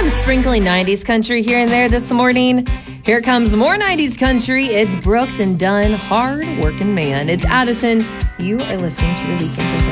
I'm sprinkling 90s country here and there this morning. Here comes more 90s country. It's Brooks and Dunn, Hard Working Man. It's Addison. You are listening to The Weekend Pick.